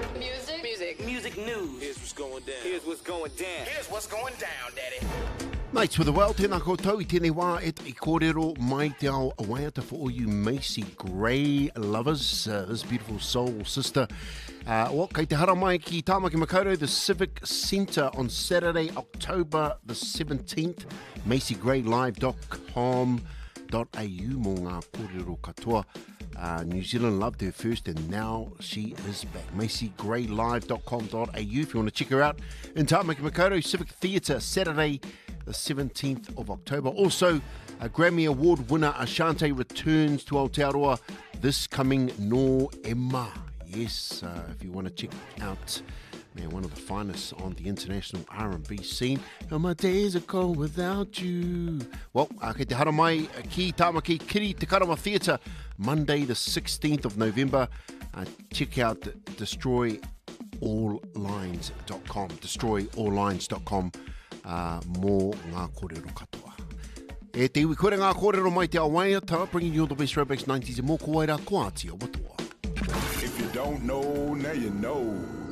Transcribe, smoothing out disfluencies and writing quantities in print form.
Music news. Here's what's going down. Here's what's going down. Here's what's going down, Daddy. Mates with the world, tēnā koutou I tēnei wā I kōrero mai te ao awaiata for all you Macy Gray lovers, this beautiful soul sister. Kei te hara mai ki Tāmaki Makaurau, the Civic Centre on Saturday, October the 17th, macygraylive.com.au mō ngā kōrero katoa. New Zealand loved her first and now she is back. macygraylive.com.au if you want to check her out. In Tāmaki Makaurau, Civic Theatre, Saturday the 17th of October. Also, a Grammy Award winner Ashanti returns to Aotearoa this coming November. Yes, if you want to check out one of the finest on the international R&B scene. How my days are cold without you. Well, kei te hara mai ki Tāmaki Kiri Te Karawa Theatre, Monday the 16th of November. Check out destroyalllines.com. Destroyalllines.com. Mō ngā kōrero katoa. E te iwi kore ngā kōrero mai te awaiata, bringing you all the best throwbacks 90s and more ko waira ko Āti o Watoa. If you don't know, now you know.